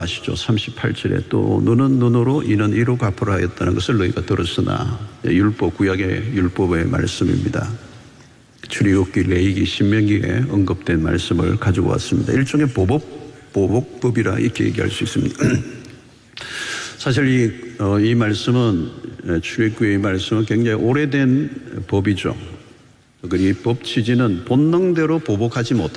아시죠? 38절에 또 눈은 눈으로 이는 이로 갚으라 했다는 것을 너희가 들었으나 율법, 구약의 율법의 말씀입니다. 출애굽기, 레위기, 신명기에 언급된 말씀을 가지고 왔습니다. 일종의 보복법이라 이렇게 얘기할 수 있습니다. 사실 이 말씀은, 출애굽기의 말씀은 굉장히 오래된 법이죠. 이 법 취지는 본능대로 보복하지 못하라.